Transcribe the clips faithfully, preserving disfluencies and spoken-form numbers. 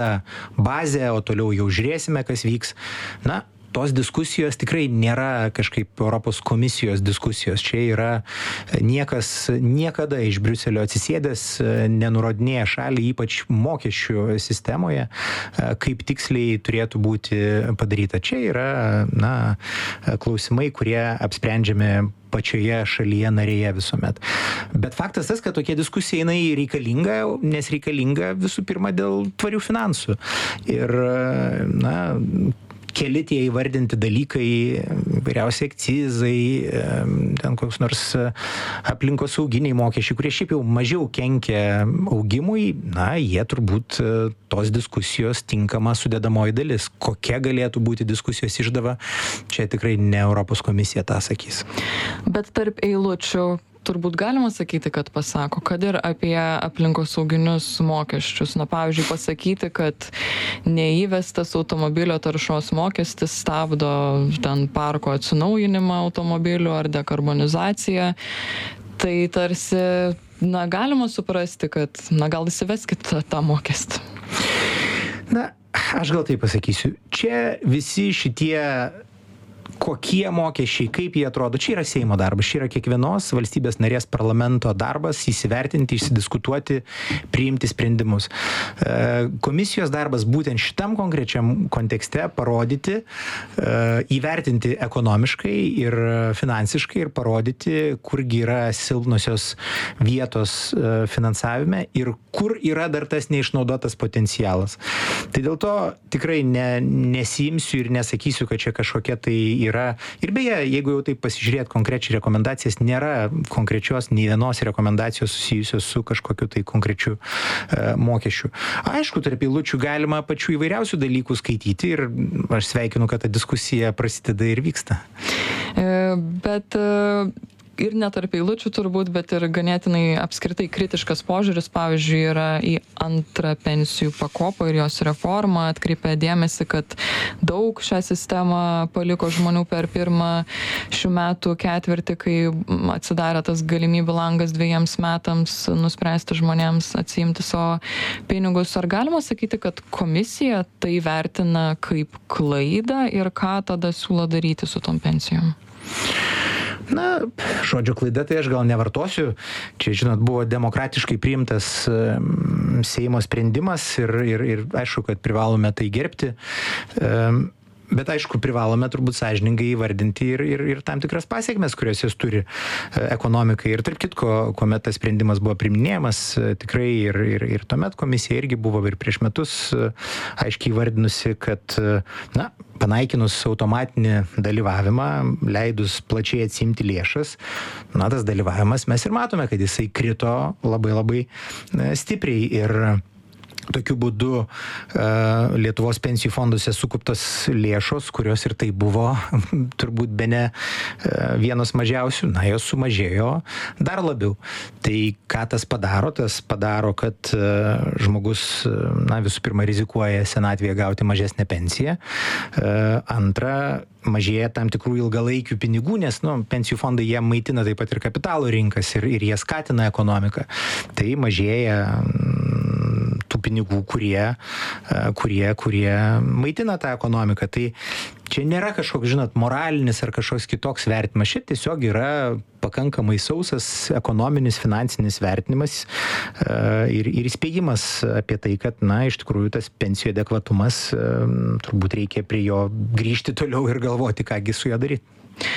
bazė, o toliau jau žiūrėsime, kas vyks. Na, tos diskusijos tikrai nėra kažkaip Europos komisijos diskusijos. Čia yra niekas niekada iš Briuselio atsisėdęs nenurodinėja šalį, ypač mokesčių sistemoje, kaip tiksliai turėtų būti padaryta. Čia yra, na, klausimai, kurie apsprendžiami pačioje šalyje narėje visuomet. Bet faktas tas, kad tokia diskusija jinai reikalinga, nes reikalinga visų pirma dėl tvarių finansų. Ir, na, keli tie įvardinti dalykai, vairiausiai akcizai, ten koks nors aplinkos sauginiai mokesčiai, kurie šiaip jau mažiau kenkia augimui, na, jie turbūt tos diskusijos tinkama sudedamoji dalis. Kokia galėtų būti diskusijos išdava, čia tikrai ne Europos komisija tą sakys. Bet tarp eilučių turbūt galima sakyti, kad pasako, kad ir apie aplinkosauginius mokesčius. Na, pavyzdžiui, pasakyti, kad neįvestas automobilio taršos mokestis stabdo ten parko atsinaujinimą automobilių ar dekarbonizaciją. Tai tarsi, na, galima suprasti, kad, na, gal įsiveskit tą mokestį. Na, aš gal tai pasakysiu. Čia visi šitie kokie mokesčiai, kaip jie atrodo, čia yra Seimo darbas, čia yra kiekvienos valstybės narės parlamento darbas įsivertinti, išsidiskutuoti, priimti sprendimus. Komisijos darbas būtent šitam konkrečiam kontekste parodyti, įvertinti ekonomiškai ir finansiškai ir parodyti, kurgi yra silpnosios vietos finansavime ir kur yra dar tas neišnaudotas potencialas. Tai dėl to tikrai ne, nesiimsiu ir nesakysiu, kad čia kažkokia tai yra. Ir beje, jeigu jau taip pasižiūrėt konkrečiai rekomendacijas, nėra konkrečios nei vienos rekomendacijos susijusios su kažkokiu tai konkrečiu e, mokesčiu. Aišku, tarp eilučių galima pačių įvairiausių dalykų skaityti ir aš sveikinu, kad ta diskusija prasideda ir vyksta. E, bet ir ne tarp eilučių turbūt, bet ir ganėtinai apskritai kritiškas požiūris, pavyzdžiui, yra į antrą pensijų pakopą ir jos reformą. Atkreipia dėmesį, kad daug šią sistemą paliko žmonių per pirmą šių metų ketvirtį, kai atsidarė tas galimybių langas dviejiems metams nuspręsti žmonėms atsiimti savo pinigus. Ar galima sakyti, kad komisija tai vertina kaip klaidą ir ką tada siūlo daryti su tom pensijom? Na, žodžio klaida tai aš gal nevartosiu. Čia, žinot, buvo demokratiškai priimtas Seimo sprendimas ir, ir, ir aišku, kad privalome tai gerbti. Bet aišku, privalome turbūt sąžiningai įvardinti ir, ir, ir tam tikras pasiekmes, kurios jos turi ekonomikai. Ir tarp kitko, kuomet tas sprendimas buvo priminėjamas, tikrai ir, ir, ir tuomet komisija irgi buvo ir prieš metus aiškiai įvardinusi, kad, na, panaikinus automatinį dalyvavimą, leidus plačiai atsiimti lėšas, na, tas dalyvavimas mes ir matome, kad jisai krito labai labai stipriai ir tokiu būdu uh, Lietuvos pensijų fonduose sukauptos lėšos, kurios ir tai buvo turbūt bene uh, vienos mažiausių, na, jos sumažėjo dar labiau. Tai ką tas padaro? Tas padaro, kad uh, žmogus, uh, na, visų pirma, rizikuoja senatvėje gauti mažesnę pensiją. Uh, antra, mažėja tam tikrų ilgalaikių pinigų, nes, nu, pensijų fondai jie maitina taip pat ir kapitalo rinkas ir, ir jie skatina ekonomiką. Tai mažėja tų pinigų, kurie, kurie, kurie maitina tą ekonomiką. Tai čia nėra kažkoks, žinot, moralinis ar kažkoks kitoks vertinimas. Čia tiesiog yra pakankamai sausas ekonominis, finansinis vertinimas ir, ir įspėjimas apie tai, kad, na, iš tikrųjų tas pensijų adekvatumas, turbūt reikia prie jo grįžti toliau ir galvoti, kągi su juo daryti.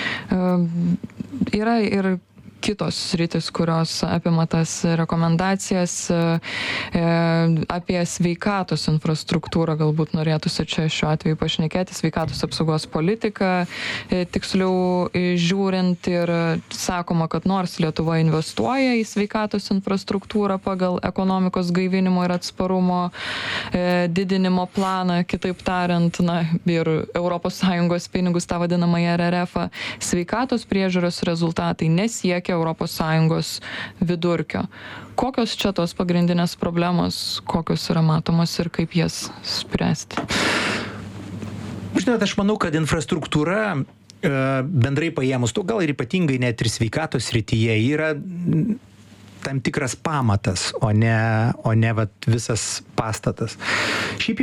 Yra ir kitos sritis, kurios apima tas rekomendacijas, apie sveikatos infrastruktūrą galbūt norėtųsi čia šiuo atveju pašnekėti, sveikatos apsaugos politiką, tiksliau žiūrint, ir sakoma, kad nors Lietuva investuoja į sveikatos infrastruktūrą pagal ekonomikos gaivinimo ir atsparumo didinimo planą, kitaip tariant, na, ir Europos Sąjungos pinigus, tą vadinamąją R R F-ą, sveikatos priežiūros rezultatai nesiekia Europos Sąjungos vidurkio. Kokios čia tos pagrindinės problemos, kokios yra matomos ir kaip jas spręsti? Žinot, aš manau, kad infrastruktūra bendrai paėmus, to gal ir ypatingai net ir sveikatos srityje yra tam tikras pamatas, o ne, o ne vat, visas pastatas. Šiaip